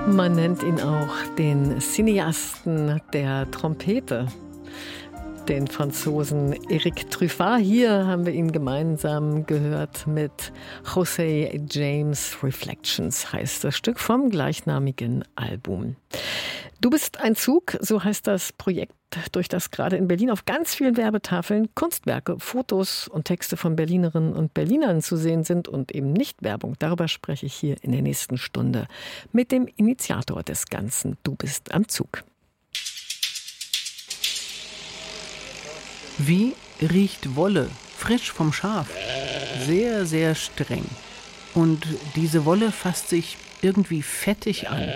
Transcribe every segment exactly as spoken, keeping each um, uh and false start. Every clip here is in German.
Man nennt ihn auch den Cineasten der Trompete, den Franzosen Eric Truffat. Hier haben wir ihn gemeinsam gehört mit José James Reflections, heißt das Stück vom gleichnamigen Album. Du bist ein Zug, so heißt das Projekt, durch das gerade in Berlin auf ganz vielen Werbetafeln Kunstwerke, Fotos und Texte von Berlinerinnen und Berlinern zu sehen sind und eben nicht Werbung. Darüber spreche ich hier in der nächsten Stunde mit dem Initiator des Ganzen. Du bist am Zug. Wie riecht Wolle? Frisch vom Schaf. Sehr, sehr streng. Und diese Wolle fasst sich irgendwie fettig an.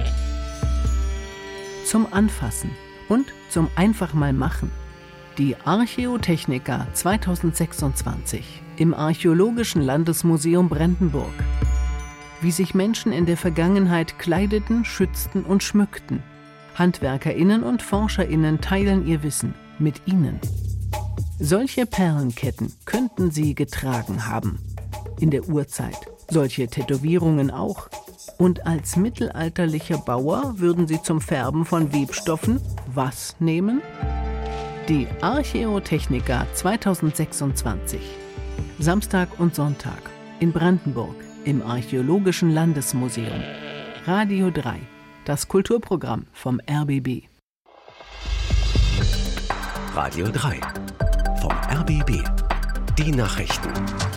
Zum Anfassen und zum einfach mal machen. Die Archäotechnica zweitausendsechsundzwanzig im Archäologischen Landesmuseum Brandenburg. Wie sich Menschen in der Vergangenheit kleideten, schützten und schmückten. HandwerkerInnen und ForscherInnen teilen ihr Wissen mit ihnen. Solche Perlenketten könnten sie getragen haben. In der Urzeit. Solche Tätowierungen auch. Und als mittelalterlicher Bauer würden sie zum Färben von Webstoffen was nehmen? Die Archäotechnica zweitausendsechsundzwanzig. Samstag und Sonntag in Brandenburg im Archäologischen Landesmuseum. Radio drei, das Kulturprogramm vom R B B. Radio drei vom R B B. Die Nachrichten.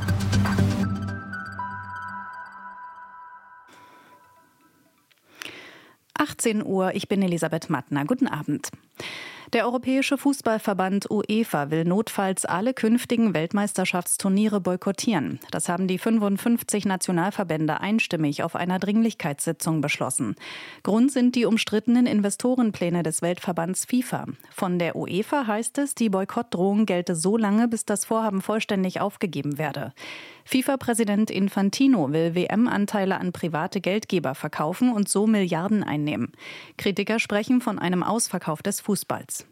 achtzehn Uhr, ich bin Elisabeth Mattner. Guten Abend. Der Europäische Fußballverband UEFA will notfalls alle künftigen Weltmeisterschaftsturniere boykottieren. Das haben die fünfundfünfzig Nationalverbände einstimmig auf einer Dringlichkeitssitzung beschlossen. Grund sind die umstrittenen Investorenpläne des Weltverbands FIFA. Von der UEFA heißt es, die Boykottdrohung gelte so lange, bis das Vorhaben vollständig aufgegeben werde. FIFA-Präsident Infantino will W M-Anteile an private Geldgeber verkaufen und so Milliarden einnehmen. Kritiker sprechen von einem Ausverkauf des Fußballs.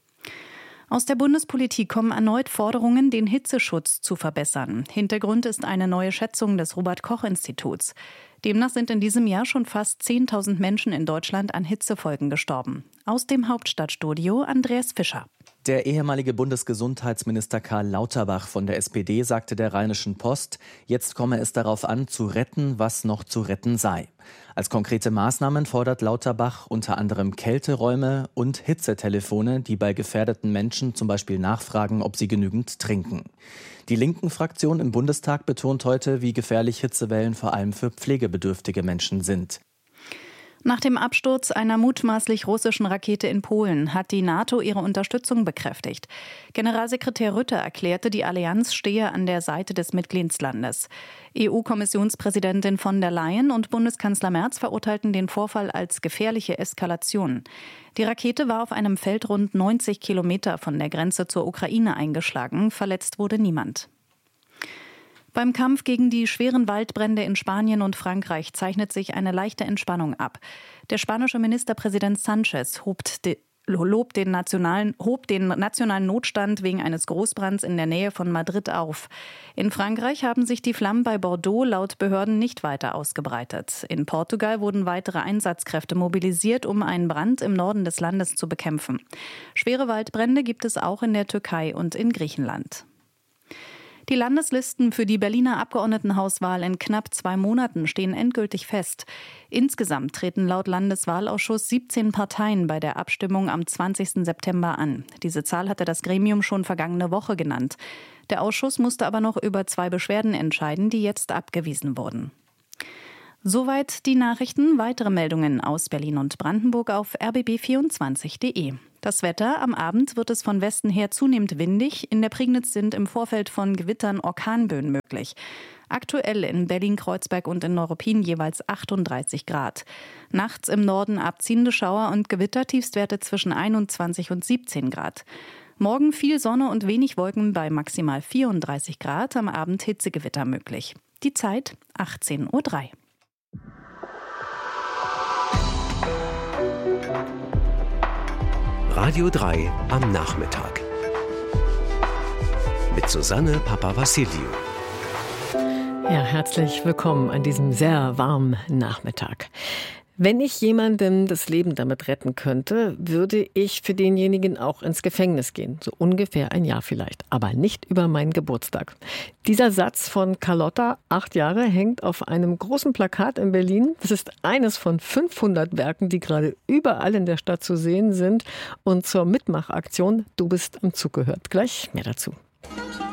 Aus der Bundespolitik kommen erneut Forderungen, den Hitzeschutz zu verbessern. Hintergrund ist eine neue Schätzung des Robert-Koch-Instituts. Demnach sind in diesem Jahr schon fast zehntausend Menschen in Deutschland an Hitzefolgen gestorben. Aus dem Hauptstadtstudio Andreas Fischer. Der ehemalige Bundesgesundheitsminister Karl Lauterbach von der S P D sagte der Rheinischen Post, jetzt komme es darauf an, zu retten, was noch zu retten sei. Als konkrete Maßnahmen fordert Lauterbach unter anderem Kälteräume und Hitzetelefone, die bei gefährdeten Menschen zum Beispiel nachfragen, ob sie genügend trinken. Die linken Fraktion im Bundestag betont heute, wie gefährlich Hitzewellen vor allem für pflegebedürftige Menschen sind. Nach dem Absturz einer mutmaßlich russischen Rakete in Polen hat die NATO ihre Unterstützung bekräftigt. Generalsekretär Rutte erklärte, die Allianz stehe an der Seite des Mitgliedslandes. E U-Kommissionspräsidentin von der Leyen und Bundeskanzler Merz verurteilten den Vorfall als gefährliche Eskalation. Die Rakete war auf einem Feld rund neunzig Kilometer von der Grenze zur Ukraine eingeschlagen. Verletzt wurde niemand. Beim Kampf gegen die schweren Waldbrände in Spanien und Frankreich zeichnet sich eine leichte Entspannung ab. Der spanische Ministerpräsident Sánchez hobt de, lobt den nationalen, hob den nationalen Notstand wegen eines Großbrands in der Nähe von Madrid auf. In Frankreich haben sich die Flammen bei Bordeaux laut Behörden nicht weiter ausgebreitet. In Portugal wurden weitere Einsatzkräfte mobilisiert, um einen Brand im Norden des Landes zu bekämpfen. Schwere Waldbrände gibt es auch in der Türkei und in Griechenland. Die Landeslisten für die Berliner Abgeordnetenhauswahl in knapp zwei Monaten stehen endgültig fest. Insgesamt treten laut Landeswahlausschuss siebzehn Parteien bei der Abstimmung am zwanzigsten September an. Diese Zahl hatte das Gremium schon vergangene Woche genannt. Der Ausschuss musste aber noch über zwei Beschwerden entscheiden, die jetzt abgewiesen wurden. Soweit die Nachrichten. Weitere Meldungen aus Berlin und Brandenburg auf r b b vierundzwanzig punkt de. Das Wetter: Am Abend wird es von Westen her zunehmend windig. In der Prignitz sind im Vorfeld von Gewittern Orkanböen möglich. Aktuell in Berlin-Kreuzberg und in Neuruppin jeweils achtunddreißig Grad. Nachts im Norden abziehende Schauer und Gewitter, Tiefstwerte zwischen einundzwanzig und siebzehn Grad. Morgen viel Sonne und wenig Wolken bei maximal vierunddreißig Grad. Am Abend Hitzegewitter möglich. Die Zeit achtzehn Uhr drei. Radio drei am Nachmittag. Mit Susanne Papavassiliou. Ja, herzlich willkommen an diesem sehr warmen Nachmittag. Wenn ich jemandem das Leben damit retten könnte, würde ich für denjenigen auch ins Gefängnis gehen. So ungefähr ein Jahr vielleicht, aber nicht über meinen Geburtstag. Dieser Satz von Carlotta, acht Jahre, hängt auf einem großen Plakat in Berlin. Das ist eines von fünfhundert Werken, die gerade überall in der Stadt zu sehen sind und zur Mitmachaktion Du bist am Zug gehört. Gleich mehr dazu.